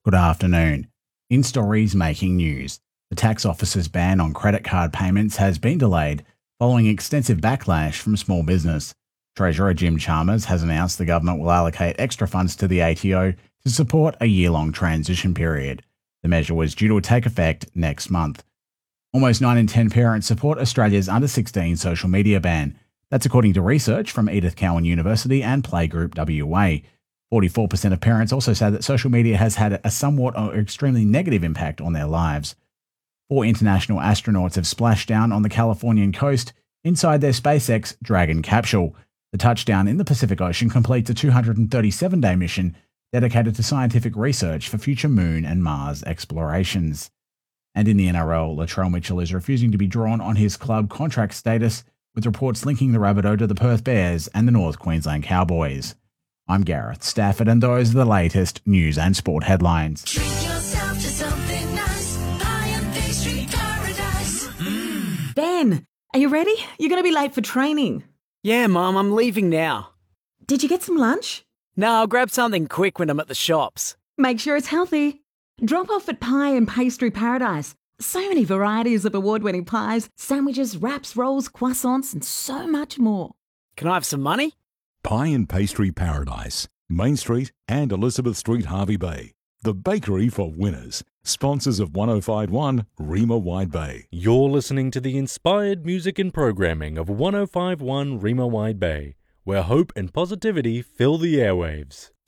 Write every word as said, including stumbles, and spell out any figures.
Good afternoon. In stories making news, the tax office's ban on credit card payments has been delayed following extensive backlash from small business. Treasurer Jim Chalmers has announced the government will allocate extra funds to the A T O to support a year-long transition period. The measure was due to take effect next month. Almost nine in ten parents support Australia's under sixteen social media ban. That's according to research from Edith Cowan University and Playgroup W A. forty-four percent of parents also say that social media has had a somewhat or extremely negative impact on their lives. Four international astronauts have splashed down on the Californian coast inside their SpaceX Dragon capsule. The touchdown in the Pacific Ocean completes a two hundred thirty-seven day mission dedicated to scientific research for future Moon and Mars explorations. And in the N R L, Latrell Mitchell is refusing to be drawn on his club contract status, with reports linking the Rabbitoh to the Perth Bears and the North Queensland Cowboys. I'm Gareth Stafford, and those are the latest news and sport headlines. Treat yourself to something nice. Pie and pastry paradise. Mm. Ben, are you ready? You're going to be late for training. Yeah, Mum, I'm leaving now. Did you get some lunch? No, I'll grab something quick when I'm at the shops. Make sure it's healthy. Drop off at Pie and Pastry Paradise. So many varieties of award-winning pies, sandwiches, wraps, rolls, croissants, and so much more. Can I have some money? Pie and Pastry Paradise, Main Street and Elizabeth Street, Hervey Bay. The bakery for winners. Sponsors of one oh five point one Rima Wide Bay. You're listening to the inspired music and programming of one oh five point one Rima Wide Bay, where hope and positivity fill the airwaves.